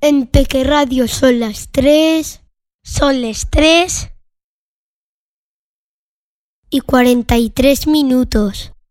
En Peque Radio son las 3. Son las 3 y 43 minutos.